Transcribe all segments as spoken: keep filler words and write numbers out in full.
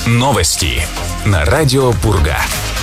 Новости на радио Пурга.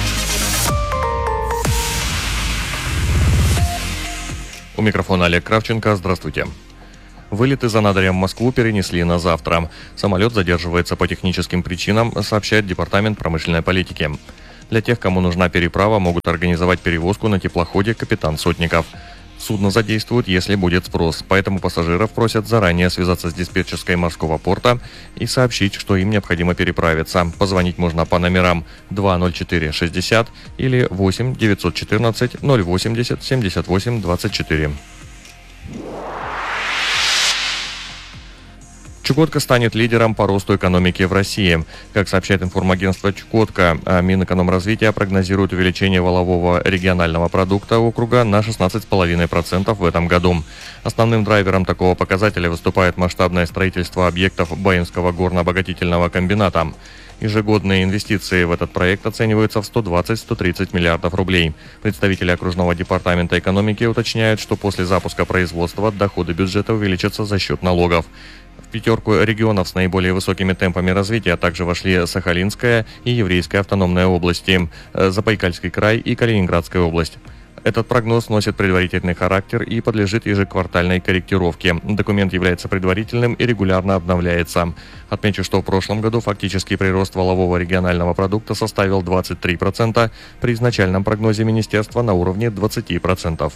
У микрофона Олег Кравченко. Здравствуйте. Вылет из Анадыря в Москву перенесли на завтра. Самолет задерживается по техническим причинам, сообщает Департамент промышленной политики. Для тех, кому нужна переправа, могут организовать перевозку на теплоходе «Капитан Сотников». Судно задействуют, если будет спрос, поэтому пассажиров просят заранее связаться с диспетчерской морского порта и сообщить, что им необходимо переправиться. Позвонить можно по номерам два ноль четыре шестьдесят или восемь девятьсот четырнадцать ноль восемьдесят семьдесят восемь двадцать четыре. Чукотка станет лидером по росту экономики в России. Как сообщает информагентство Чукотка, Минэкономразвития прогнозирует увеличение валового регионального продукта округа на шестнадцать целых пять десятых процента в этом году. Основным драйвером такого показателя выступает масштабное строительство объектов Баинского горно-обогатительного комбината. Ежегодные инвестиции в этот проект оцениваются в сто двадцать - сто тридцать миллиардов рублей. Представители окружного департамента экономики уточняют, что после запуска производства доходы бюджета увеличатся за счет налогов. В пятерку регионов с наиболее высокими темпами развития также вошли Сахалинская и Еврейская автономные области, Забайкальский край и Калининградская область. Этот прогноз носит предварительный характер и подлежит ежеквартальной корректировке. Документ является предварительным и регулярно обновляется. Отмечу, что в прошлом году фактический прирост валового регионального продукта составил двадцать три процента, при изначальном прогнозе министерства на уровне двадцать процентов.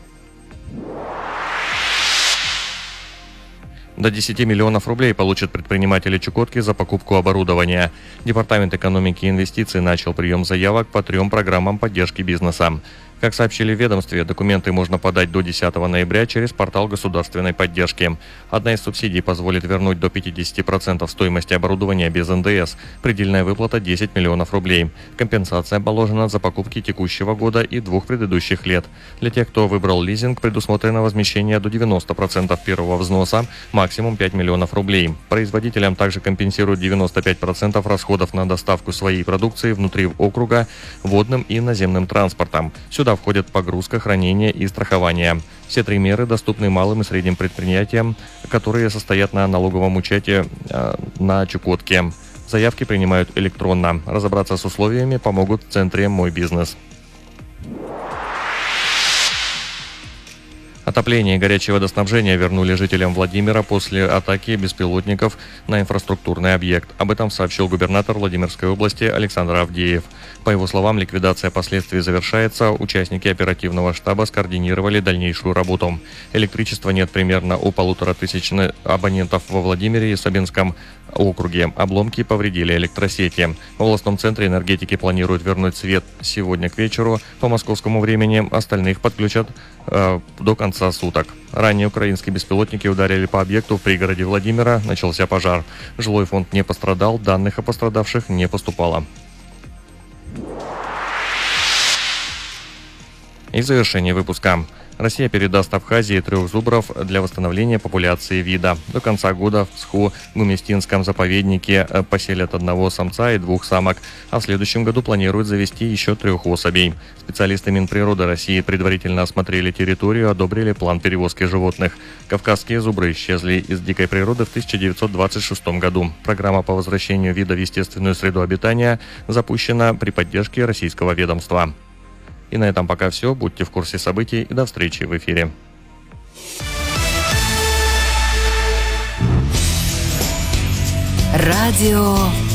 До десяти миллионов рублей получат предприниматели Чукотки за покупку оборудования. Департамент экономики и инвестиций начал прием заявок по трем программам поддержки бизнеса. Как сообщили в ведомстве, документы можно подать до десятого ноября через портал государственной поддержки. Одна из субсидий позволит вернуть до пятидесяти процентов стоимости оборудования без эн дэ эс. Предельная выплата десять миллионов рублей. Компенсация положена за покупки текущего года и двух предыдущих лет. Для тех, кто выбрал лизинг, предусмотрено возмещение до девяноста процентов первого взноса, максимум пять миллионов рублей. Производителям также компенсируют девяносто пять процентов расходов на доставку своей продукции внутри округа водным и наземным транспортом. Сюда входят погрузка, хранение и страхование. Все три меры доступны малым и средним предприятиям, которые состоят на налоговом учете э, на Чукотке. Заявки принимают электронно. Разобраться с условиями помогут в центре «Мой бизнес». Отопление и горячее водоснабжение вернули жителям Владимира после атаки беспилотников на инфраструктурный объект. Об этом сообщил губернатор Владимирской области Александр Авдеев. По его словам, ликвидация последствий завершается. Участники оперативного штаба скоординировали дальнейшую работу. Электричества нет примерно у полутора тысяч абонентов во Владимире и Сабинском округе. Обломки повредили электросети. В областном центре энергетики планируют вернуть свет сегодня к вечеру по московскому времени. Остальных подключат э, до конца суток. Ранее украинские беспилотники ударили по объекту в пригороде Владимира. Начался пожар. Жилой фонд не пострадал, данных о пострадавших не поступало. И в завершении выпуска. Россия передаст Абхазии трех зубров для восстановления популяции вида. До конца года в Сху-Гуместинском заповеднике поселят одного самца и двух самок, а в следующем году планируют завести еще трех особей. Специалисты Минприроды России предварительно осмотрели территорию и одобрили план перевозки животных. Кавказские зубры исчезли из дикой природы в тысяча девятьсот двадцать шестом году. Программа по возвращению вида в естественную среду обитания запущена при поддержке российского ведомства. И на этом пока все. Будьте в курсе событий и до встречи в эфире. Радио